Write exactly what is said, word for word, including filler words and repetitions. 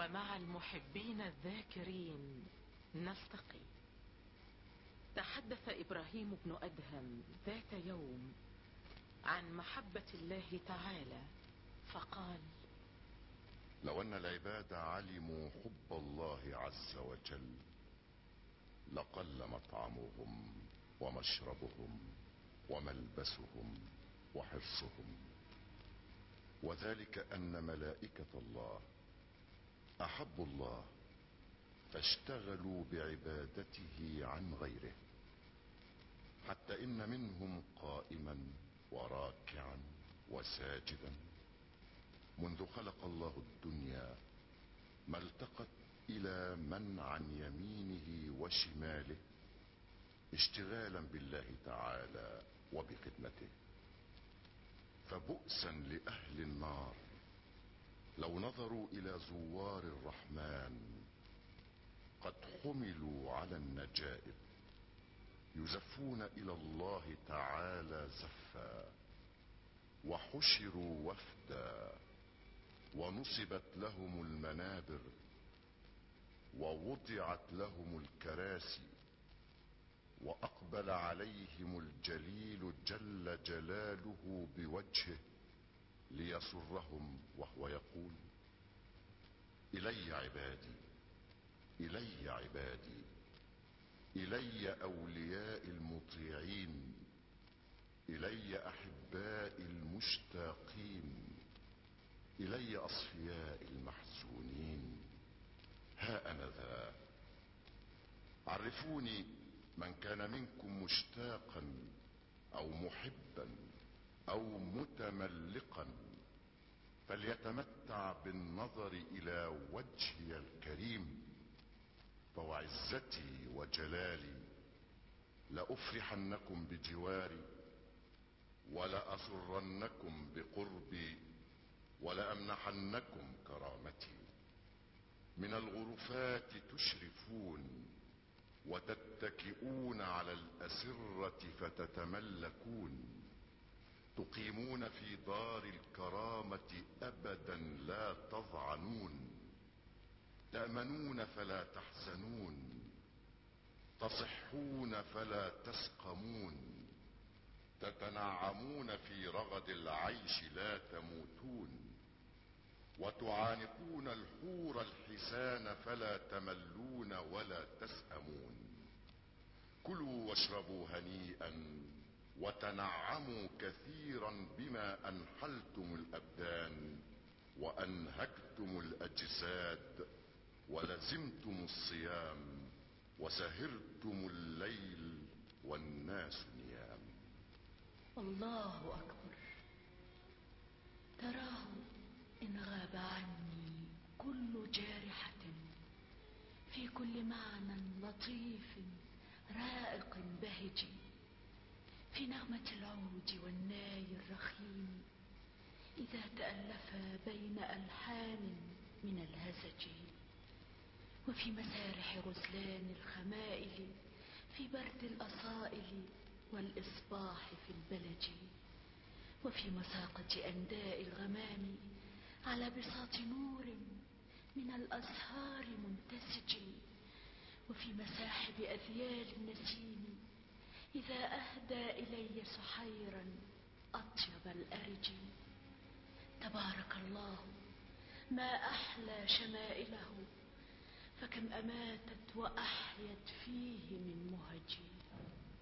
ومع المحبين الذاكرين نلتقي. تحدث إبراهيم بن أدهم ذات يوم عن محبة الله تعالى فقال: لو أن العباد علموا حب الله عز وجل لقل مطعمهم ومشربهم وملبسهم وحرصهم، وذلك أن ملائكة الله أحبوا الله فاشتغلوا بعبادته عن غيره، حتى إن منهم قائما وراكعا وساجدا منذ خلق الله الدنيا ما التقت إلى من عن يمينه وشماله اشتغالا بالله تعالى وبخدمته. فبؤسا لأهل النار لو نظروا إلى زوار الرحمن قد حملوا على النجائب يزفون إلى الله تعالى زفا، وحشروا وفدا، ونصبت لهم المنابر، ووضعت لهم الكراسي، وأقبل عليهم الجليل جل جلاله بوجهه ليسرهم وهو يقول: إلي عبادي، إلي عبادي، إلي أولياء المطيعين، إلي أحباء المشتاقين، إلي أصفياء المحزونين. ها أنا ذا، عرفوني من كان منكم مشتاقا أو محبا أو متملقا فليتمتع بالنظر إلى وجهي الكريم، فوعزتي وجلالي لأفرحنكم بجواري، ولأسرنكم بقربي، ولأمنحنكم كرامتي. من الغرفات تشرفون وتتكئون على الأسرة فتتملكون، تقيمون في دار الكرامة أبدا لا تضعنون، تأمنون فلا تحزنون، تصحون فلا تسقمون، تتنعمون في رغد العيش لا تموتون، وتعانقون الحور الحسان فلا تملون ولا تسأمون. كلوا واشربوا هنيئا وتنعموا كثيرا بما أنحلتم الأبدان وأنهكتم الأجساد، ولزمتم الصيام وسهرتم الليل والناس نيام. الله أكبر. تراه إن غاب عني كل جارحة في كل معنى لطيف رائق بهج، في نغمة العود والناي الرخيم إذا تألفا بين ألحان من الهزج، وفي مسارح غزلان الخمائل في برد الأصائل والإصباح في البلج، وفي مساقة أنداء الغمام على بساط نور من الأزهار منتسج، وفي مساحب أذيال النسيم إذا أهدى إلي سحيرا أطيب الأرج. تبارك الله، ما أحلى شمائله، فكم أماتت وأحيت فيه من مهج.